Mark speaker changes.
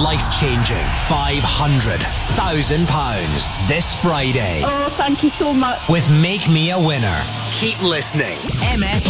Speaker 1: life-changing £500,000 this Friday.
Speaker 2: Oh, thank you so much.
Speaker 1: With Make Me a Winner. Keep listening. MFR.